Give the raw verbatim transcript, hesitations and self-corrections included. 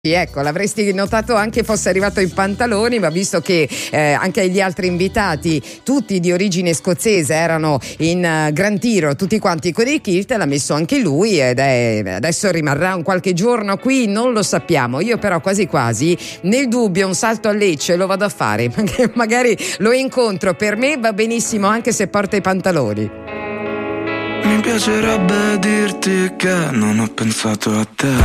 Sì, ecco, l'avresti notato anche fosse arrivato in pantaloni, ma visto che eh, anche gli altri invitati, tutti di origine scozzese, erano in uh, gran tiro, tutti quanti con i kilt, l'ha messo anche lui ed è, adesso rimarrà un qualche giorno qui, non lo sappiamo. Io però quasi quasi, nel dubbio, un salto a Lecce lo vado a fare, magari lo incontro, per me va benissimo anche se porta i pantaloni. Mi piacerebbe dirti che non ho pensato a te.